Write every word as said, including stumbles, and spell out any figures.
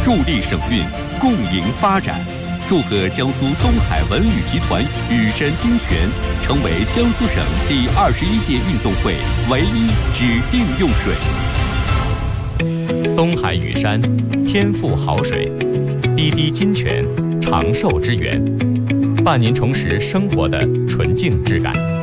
助力省运，共赢发展。祝贺江苏东海文旅集团羽山金泉成为江苏省第二十一届运动会唯一指定用水。 东海羽山，天赋好水；滴滴金泉，长寿之源，伴您重拾生活的纯净质感。